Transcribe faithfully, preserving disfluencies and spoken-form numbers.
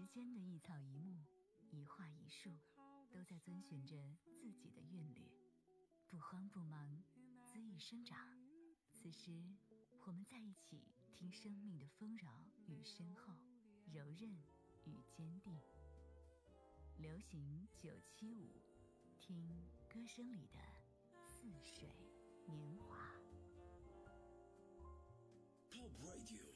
时间的一草一木，一画一树，都在遵循着自己的韵律，不慌不忙，恣意生长。此时我们在一起，听生命的丰饶与深厚，柔韧与坚定。流行九七五，听歌声里的似水年华。 Pop Radio